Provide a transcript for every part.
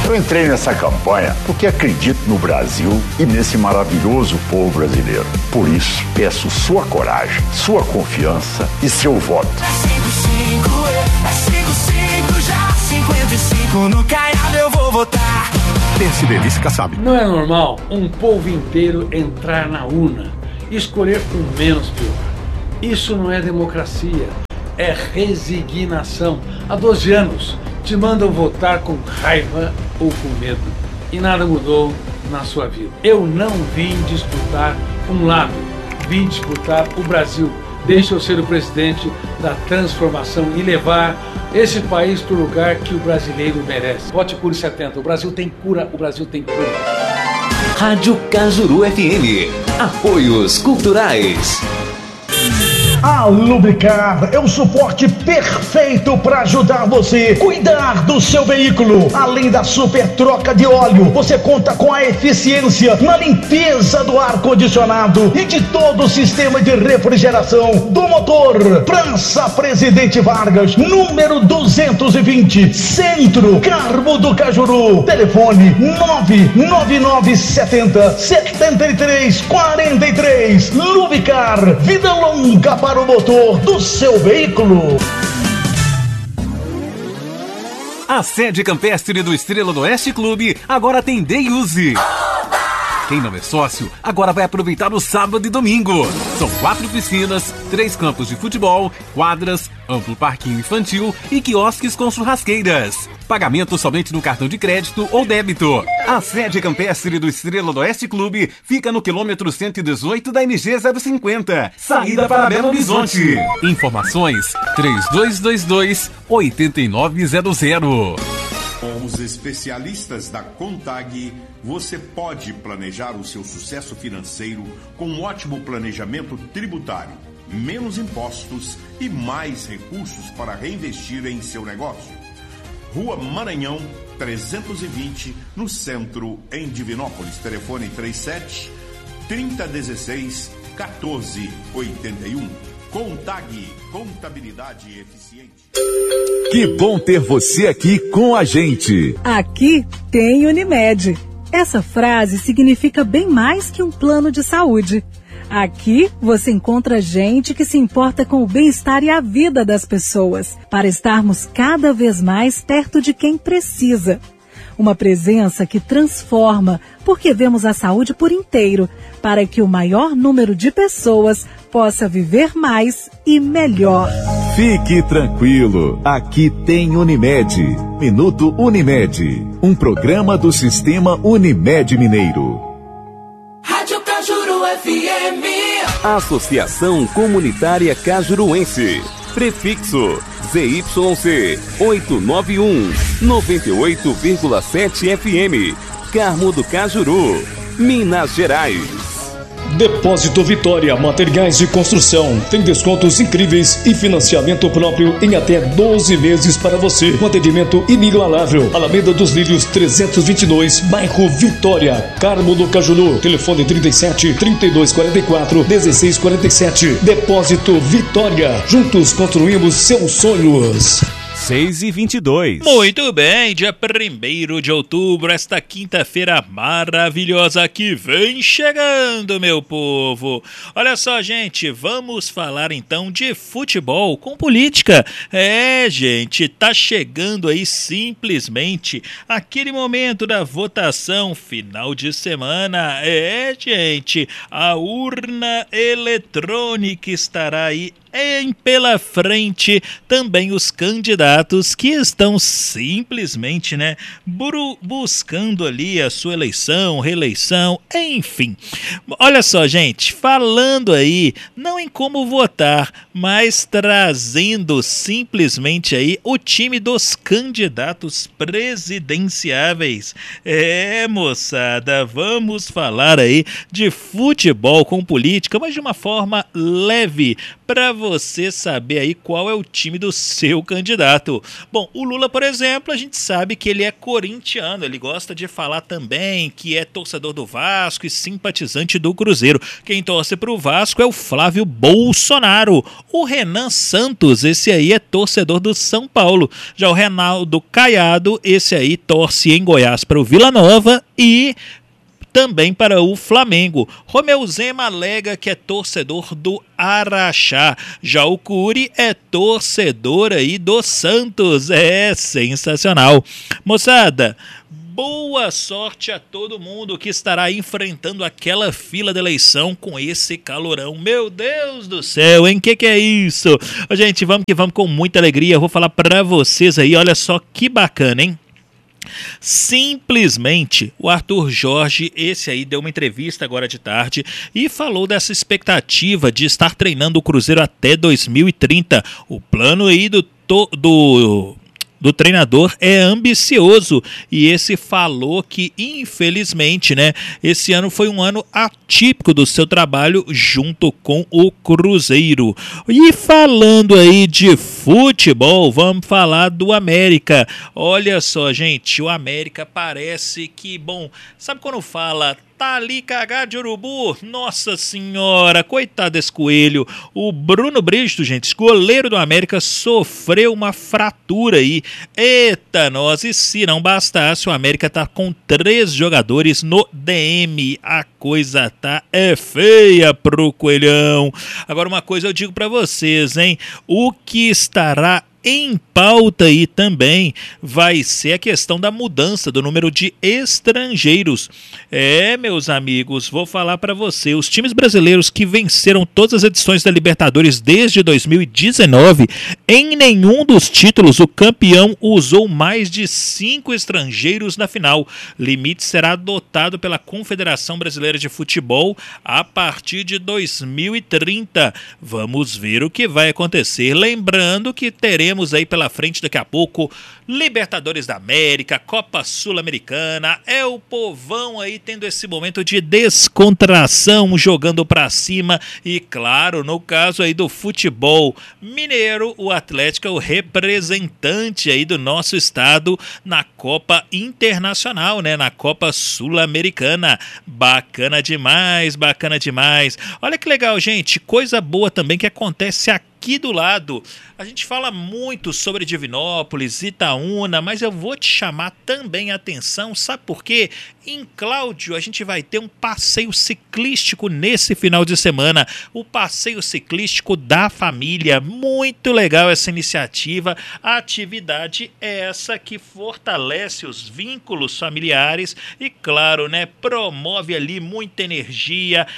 Eu entrei nessa campanha porque acredito no Brasil e nesse maravilhoso povo brasileiro. Por isso, peço sua coragem, sua confiança e seu voto. É 55 já, 55 no Caiado eu vou votar. PSDB Kassab. Não é normal um povo inteiro entrar na urna e escolher o menos pior. Isso não é democracia, é resignação. Há 12 anos te mandam votar com raiva ou com medo e nada mudou na sua vida. Eu não vim disputar um lado, vim disputar o Brasil. Deixa eu ser o presidente da transformação e levar esse país para o lugar que o brasileiro merece. Vote Cure 70. O Brasil tem cura, o Brasil tem cura. Rádio Cajuru FM. Apoios culturais. A Lubricar é o suporte perfeito para ajudar você a cuidar do seu veículo. Além da super troca de óleo, você conta com a eficiência na limpeza do ar-condicionado e de todo o sistema de refrigeração do motor. Praça Presidente Vargas, número 220, Centro, Carmo do Cajuru. Telefone 99970-7343. Lubricar, vida longa para o motor do seu veículo. A sede campestre do Estrela do Oeste Clube agora tem Day Use. Quem não é sócio, agora vai aproveitar o sábado e domingo. São 4 piscinas, 3 campos de futebol, quadras, amplo parquinho infantil e quiosques com churrasqueiras. Pagamento somente no cartão de crédito ou débito. A sede campestre do Estrela do Oeste Clube fica no quilômetro 118 da MG 050, saída para Belo Horizonte. Informações 3222-8900. Com os especialistas da Contag, você pode planejar o seu sucesso financeiro com um ótimo planejamento tributário, menos impostos e mais recursos para reinvestir em seu negócio. Rua Maranhão, 320, no centro, em Divinópolis. Telefone 37 3016 1481. Contag, contabilidade eficiente. Que bom ter você aqui com a gente. Aqui tem Unimed. Essa frase significa bem mais que um plano de saúde. Aqui você encontra gente que se importa com o bem-estar e a vida das pessoas, para estarmos cada vez mais perto de quem precisa. Uma presença que transforma, porque vemos a saúde por inteiro, para que o maior número de pessoas possa viver mais e melhor. Fique tranquilo, aqui tem Unimed. Minuto Unimed, um programa do Sistema Unimed Mineiro. Rádio Cajuru FM. Associação Comunitária Cajuruense. Prefixo ZYC 891 98,7 FM. Carmo do Cajuru, Minas Gerais. Depósito Vitória, materiais de construção. Tem descontos incríveis e financiamento próprio em até 12 meses para você. Com atendimento inigualável. Alameda dos Lírios 322, bairro Vitória, Carmo do Cajuru. Telefone 37 3244 1647. Depósito Vitória. Juntos construímos seus sonhos. 6h22. Muito bem, dia 1º de outubro, esta quinta-feira maravilhosa que vem chegando, meu povo. Olha só, gente, vamos falar então de futebol com política. Gente, tá chegando aí simplesmente aquele momento da votação final de semana. Gente, a urna eletrônica estará aí pela frente, também os candidatos que estão simplesmente, buscando ali a sua eleição, reeleição, enfim. Olha só, gente, falando aí, não em como votar, mas trazendo simplesmente aí o time dos candidatos presidenciáveis. Moçada, vamos falar aí de futebol com política, mas de uma forma leve, para você saber aí qual é o time do seu candidato. Bom, o Lula, por exemplo, a gente sabe que ele é corintiano, ele gosta de falar também que é torcedor do Vasco e simpatizante do Cruzeiro. Quem torce para o Vasco é o Flávio Bolsonaro. O Renan Santos, esse aí é torcedor do São Paulo. Já o Reinaldo Caiado, esse aí torce em Goiás para o Vila Nova e também para o Flamengo. Romeu Zema alega que é torcedor do Araxá. Já o Cury é torcedor aí do Santos. É sensacional. Moçada, boa sorte a todo mundo que estará enfrentando aquela fila de eleição com esse calorão. Meu Deus do céu, hein? Que é isso? Gente, vamos que vamos com muita alegria. Eu vou falar para vocês aí, olha só que bacana, hein? Simplesmente o Arthur Jorge, esse aí deu uma entrevista agora de tarde e falou dessa expectativa de estar treinando o Cruzeiro até 2030. O plano aí do treinador é ambicioso e esse falou que infelizmente, né, esse ano foi um ano atípico do seu trabalho junto com o Cruzeiro. E falando aí de futebol, vamos falar do América. Olha só, gente, o América parece que, bom, sabe quando fala tá ali cagado de urubu? Nossa senhora, coitado desse coelho. O Bruno Bristo, gente, goleiro do América, sofreu uma fratura aí. Eita, nós, e se não bastasse, o América tá com 3 jogadores no DM. A coisa tá feia pro coelhão. Agora uma coisa eu digo pra vocês, hein? O que estará em pauta aí também vai ser a questão da mudança do número de estrangeiros. Meus amigos, vou falar para você, os times brasileiros que venceram todas as edições da Libertadores desde 2019, em nenhum dos títulos o campeão usou mais de 5 estrangeiros na final. Limite será adotado pela Confederação Brasileira de Futebol a partir de 2030. Vamos ver o que vai acontecer. Lembrando que teremos aí pela frente daqui a pouco Libertadores da América, Copa Sul-Americana, é o povão aí tendo esse momento de descontração, jogando pra cima e claro, no caso aí do futebol mineiro, o Atlético é o representante aí do nosso estado na Copa Internacional, né, na Copa Sul-Americana. Bacana demais, bacana demais. Olha que legal, gente, coisa boa também que acontece aqui do lado. A gente fala muito sobre Divinópolis, Itaúna, mas eu vou te chamar também a atenção, sabe por quê? Em Cláudio a gente vai ter um passeio ciclístico nesse final de semana, o passeio ciclístico da família. Muito legal essa iniciativa, a atividade é essa que fortalece os vínculos familiares e claro, né, promove ali muita energia.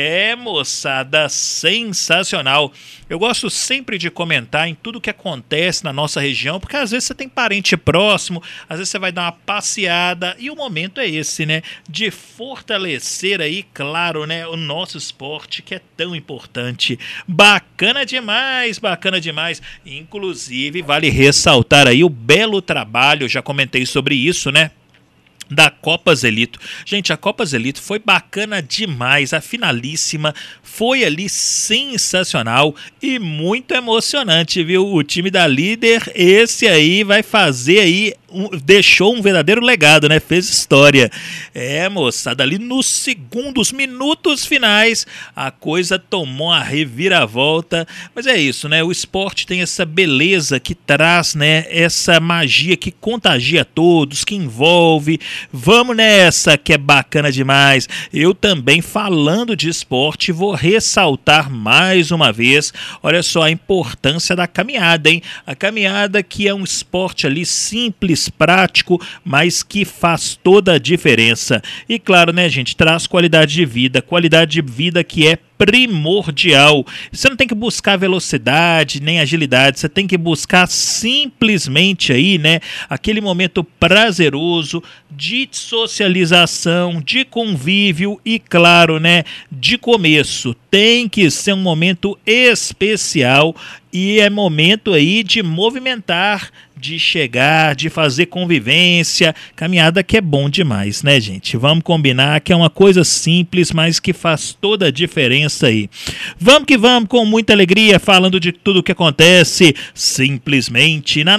Moçada, sensacional. Eu gosto sempre de comentar em tudo que acontece na nossa região, porque às vezes você tem parente próximo, às vezes você vai dar uma passeada e o momento é esse, né, de fortalecer aí, claro, né, o nosso esporte que é tão importante. Bacana demais, bacana demais. Inclusive, vale ressaltar aí o belo trabalho, já comentei sobre isso, né, da Copa Zelito. Gente, a Copa Zelito foi bacana demais, a finalíssima foi ali sensacional e muito emocionante, viu? O time da líder, esse aí vai fazer aí, deixou um verdadeiro legado, né? Fez história. Moçada, ali nos minutos finais, a coisa tomou a reviravolta, mas é isso, né? O esporte tem essa beleza que traz, né? Essa magia que contagia todos, que envolve. Vamos nessa, que é bacana demais. Eu também, falando de esporte, vou ressaltar mais uma vez, olha só a importância da caminhada, hein? A caminhada que é um esporte ali simples, prático, mas que faz toda a diferença. E claro, né, gente, traz qualidade de vida que é primordial. Você não tem que buscar velocidade nem agilidade, você tem que buscar simplesmente aí, né, aquele momento prazeroso de socialização, de convívio e claro, né, de começo. Tem que ser um momento especial e é momento aí de movimentar, de chegar, de fazer convivência, caminhada que é bom demais, né, gente? Vamos combinar que é uma coisa simples, mas que faz toda a diferença aí. Vamos que vamos, com muita alegria, falando de tudo que acontece, simplesmente na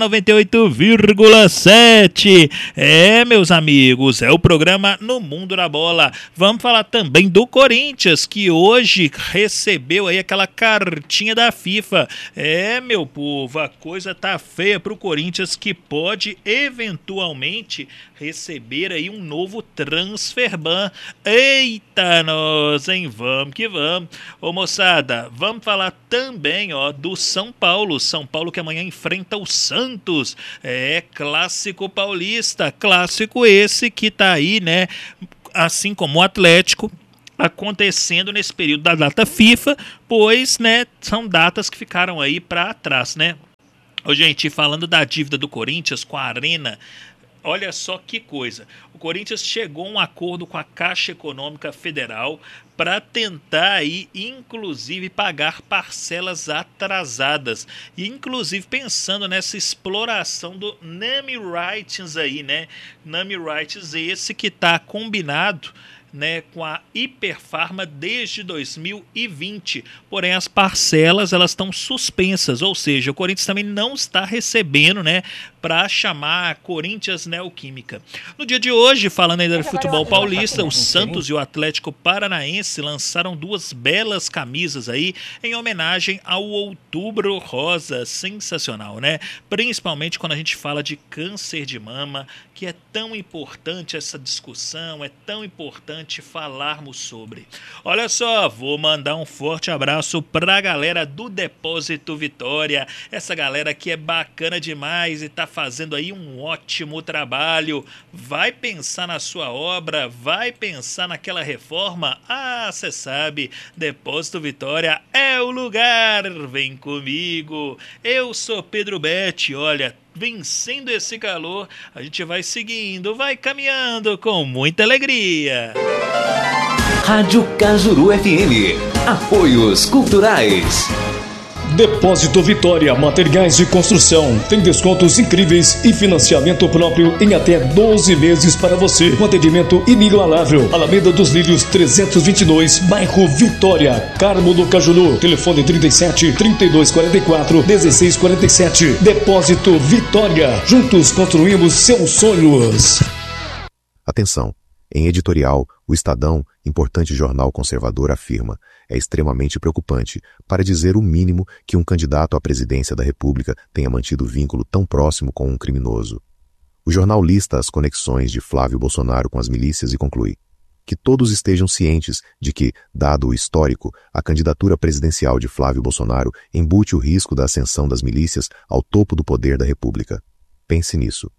98,7. Meus amigos, é o programa No Mundo da Bola. Vamos falar também do Corinthians, que hoje recebeu aí aquela cartinha da FIFA. Meu povo, a coisa tá feia pro Corinthians, que pode eventualmente receber aí um novo transfer ban. Eita nós, hein? Vamos que vamos. Ô moçada, vamos falar também, do São Paulo. São Paulo que amanhã enfrenta o Santos. Clássico paulista. Clássico esse que tá aí, né? Assim como o Atlético, acontecendo nesse período da data FIFA, pois, né, são datas que ficaram aí para trás, né? Ô, gente, falando da dívida do Corinthians com a Arena, olha só que coisa. O Corinthians chegou a um acordo com a Caixa Econômica Federal para tentar aí, inclusive, pagar parcelas atrasadas. E, inclusive, pensando nessa exploração do Name Rights aí, né? Name Rights esse que está combinado, né, com a Hiperfarma desde 2020, porém as parcelas elas estão suspensas, ou seja, o Corinthians também não está recebendo, né, para chamar a Corinthians Neoquímica. No dia de hoje, falando ainda do futebol paulista, o Santos e o Atlético Paranaense lançaram duas belas camisas aí em homenagem ao Outubro Rosa, sensacional, né? Principalmente quando a gente fala de câncer de mama, que é tão importante essa discussão, é tão importante falarmos sobre. Olha só, vou mandar um forte abraço pra galera do Depósito Vitória, essa galera que é bacana demais e tá fazendo aí um ótimo trabalho. Vai pensar na sua obra, vai pensar naquela reforma? Ah, você sabe, Depósito Vitória é o lugar, vem comigo. Eu sou Pedro Betti, olha, vencendo esse calor, a gente vai seguindo, vai caminhando com muita alegria. Rádio Cajuru FM. Apoios Culturais. Depósito Vitória, materiais de construção. Tem descontos incríveis e financiamento próprio em até 12 meses para você. Com atendimento inigualável. Alameda dos Lírios 322, bairro Vitória, Carmo do Cajuru. Telefone 37 3244 1647. Depósito Vitória. Juntos construímos seus sonhos. Atenção. Em editorial, o Estadão, importante jornal conservador, afirma: é extremamente preocupante, para dizer o mínimo, que um candidato à presidência da República tenha mantido vínculo tão próximo com um criminoso. O jornal lista as conexões de Flávio Bolsonaro com as milícias e conclui: que todos estejam cientes de que, dado o histórico, a candidatura presidencial de Flávio Bolsonaro embute o risco da ascensão das milícias ao topo do poder da República. Pense nisso.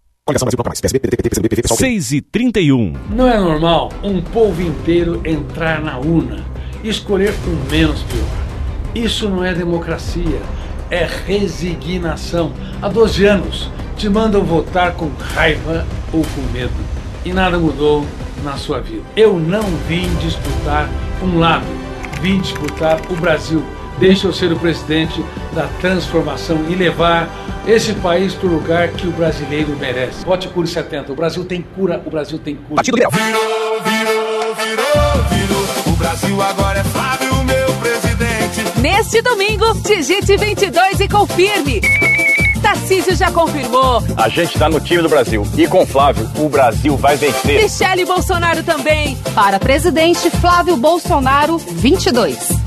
6h31. Não é normal um povo inteiro entrar na urna e escolher o menos pior. Isso não é democracia, é resignação. Há 12 anos te mandam votar com raiva ou com medo e nada mudou na sua vida. Eu não vim disputar um lado, vim disputar o Brasil. Deixa eu ser o presidente da transformação e levar esse país para o lugar que o brasileiro merece. Vote Cure 70. O Brasil tem cura, o Brasil tem cura. Virou. O Brasil agora é Flávio, meu presidente. Neste domingo, digite 22 e confirme. Tarcísio já confirmou. A gente tá no time do Brasil. E com Flávio, o Brasil vai vencer. Michele Bolsonaro também. Para presidente, Flávio Bolsonaro, 22.